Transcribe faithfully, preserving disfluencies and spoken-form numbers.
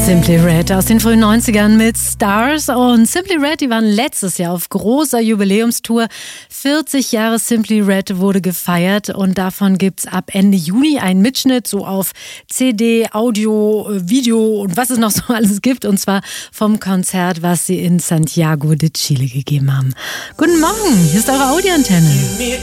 Simply Red aus den frühen neunzigern mit Stars. Und Simply Red, die waren letztes Jahr auf großer Jubiläumstour. vierzig Jahre Simply Red wurde gefeiert und davon gibt's ab Ende Juni einen Mitschnitt, so auf C D, Audio, Video und was es noch so alles gibt. Und zwar vom Konzert, was sie in Santiago de Chile gegeben haben. Guten Morgen, hier ist eure Audioantenne.